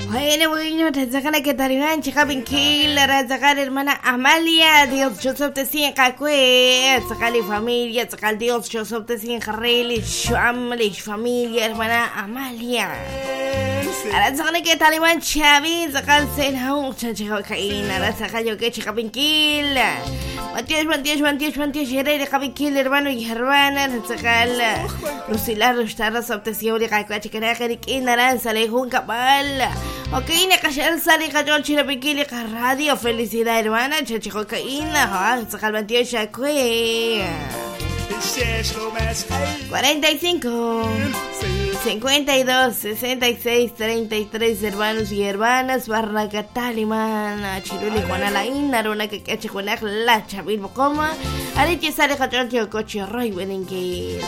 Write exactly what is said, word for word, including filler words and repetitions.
Bueno, bueno, Razakana que tarinan, chica Pinkil, Razakar hermana Amalia, Dios Joseph te cien cacue, Zakali familia, Zakal Dios Joseph te cien jarreli, Shamli, familia, hermana Amalia. Razakana que taliban Chavi, Zakal Senau, Chica Caína, Razakal yo que chica Pinkil. Matías, Matías, Matías, Matías, Herrera, Javiquil, hermano y hermana, Zakal, Lucila, Rustara, Sobtesión, Cacua, Chicara, Jeriquín, Naranza, Lejun, Cabal. Ok, Nakashal, Sari, Cajol, Chirapiquil, Radio, felicidad, hermana, Chachico, Caína, Zakal, Matías, Chacue. cuarenta y cinco, cincuenta y dos, sesenta y seis, treinta y tres hermanos y hermanas, Barracatalimana, Chiruli, Juanalaín, Naruna, que cache Juanac, La Chavil, Bocoma, Arichi, Sari, Cajol, Coche, Roy, Benenque.